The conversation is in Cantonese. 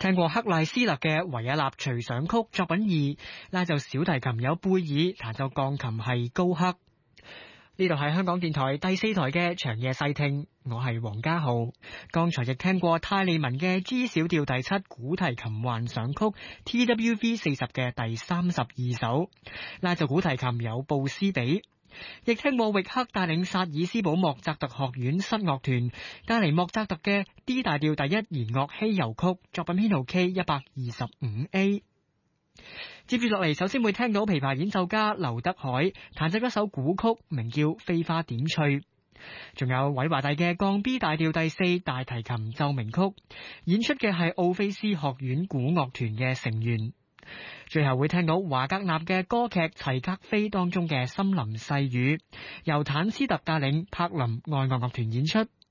聽過克賴斯勒嘅維也納隨想曲作品2，拉奏小提琴有貝爾，彈奏鋼琴係高克。呢度係香港電台第4台嘅長夜細聽，我係黃家豪。剛才亦聽過泰利文嘅 G 小調第7古提琴幻想曲 TWV 40嘅第32首，拉奏古提琴有布斯比。亦聽過域克帶領薩爾斯堡莫扎特學院室樂團帶嚟莫扎特嘅 D 大調第1弦樂希遊曲，作品編號 K125A。接住落嚟，首先會聽到琵琶演奏家劉德海彈奏一首古曲，名叫《飛花點翠》。仲有韋華第嘅降 B 大調第4大提琴奏鳴曲，演出嘅係奧菲斯學院古樂團嘅成員。最後會聽到華格納嘅歌劇《齊格菲》當中嘅森林細雨，由坦斯特帶領柏林愛樂樂團演出。